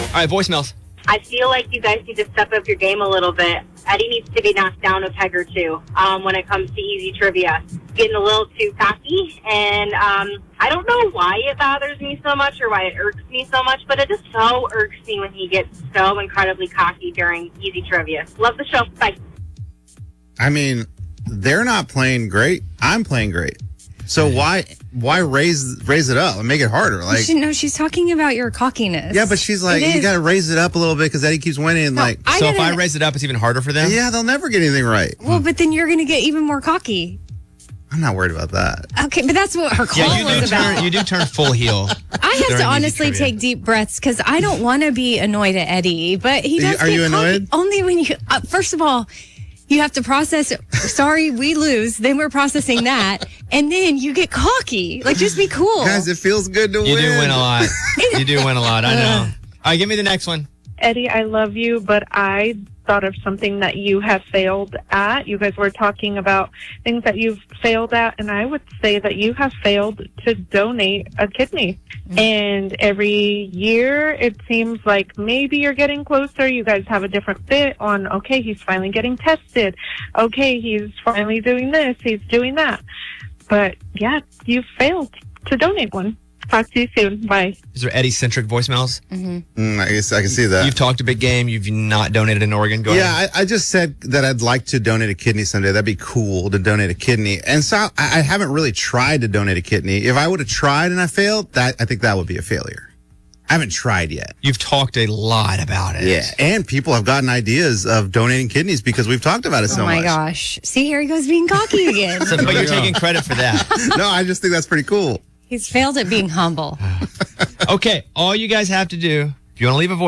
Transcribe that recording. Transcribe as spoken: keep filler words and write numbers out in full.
All right, voicemails. I feel like you guys need to step up your game a little bit. Eddie needs to be knocked down a peg or two um, when it comes to easy trivia. Getting a little too cocky, and um, I don't know why it bothers me so much or why it irks me so much, but it just so irks me when he gets so incredibly cocky during easy trivia. Love the show. Bye. I mean, they're not playing great. I'm playing great. So why why raise raise it up and make it harder? Like, she, no, she's talking about your cockiness. yeah, but she's like, you got to raise it up a little bit because Eddie keeps winning. And No, like, I So if I didn't- raise it up, it's even harder for them? yeah, they'll never get anything right. Well, but then you're going to get even more cocky. I'm not worried about that. Okay, but that's what her call Yeah, you do was about. turn you do turn full heel. I have during to easy honestly trivia. take deep breaths because I don't want to be annoyed at Eddie, but he does Are get you cocky. annoyed? Only when you, uh, first of all, you have to process, sorry, we lose, then we're processing that, and then you get cocky. Like, just be cool. Guys, it feels good to You win. do win a lot. You do win a lot. I know. All right, give me the next one. Eddie, I love you, but I thought of something that you have failed at. You guys were talking about things that you've failed at, and I would say that you have failed to donate a kidney. And every year, it seems like maybe you're getting closer. You guys have a different bit on, okay, he's finally getting tested. Okay, he's finally doing this. He's doing that. But, yeah, you failed to donate one. Talk to you soon. Bye. These are Eddie-centric voicemails. Mm, I guess I can see that. You've talked a big game. You've not donated in Oregon. Go Yeah, ahead. I, I just said that I'd like to donate a kidney someday. That'd be cool to donate a kidney. And so I, I haven't really tried to donate a kidney. If I would have tried and I failed, that I think that would be a failure. I haven't tried yet. You've talked a lot about it. Yeah, and people have gotten ideas of donating kidneys because we've talked about it so oh my much. gosh. See, here he goes being cocky again. So, but you're taking credit for that. No, I just think that's pretty cool. He's failed at being humble. Okay, all you guys have to do, if you want to leave a voice